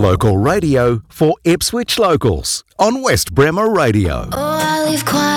Local radio for Ipswich locals on West Bremer Radio. Oh, I live quiet.